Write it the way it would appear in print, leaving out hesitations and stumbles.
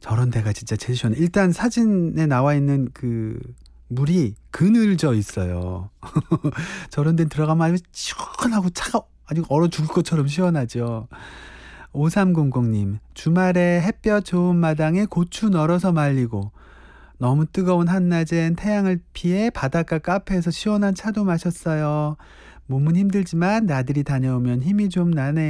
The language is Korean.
저런 데가 진짜 제일 시원해. 일단 사진에 나와 있는 그 물이 그늘져 있어요. 저런 데 들어가면 아주 시원하고 아주 얼어 죽을 것처럼 시원하죠. 5300님, 주말에 햇볕 좋은 마당에 고추 널어서 말리고 너무 뜨거운 한낮엔 태양을 피해 바닷가 카페에서 시원한 차도 마셨어요. 몸은 힘들지만 나들이 다녀오면 힘이 좀 나네요.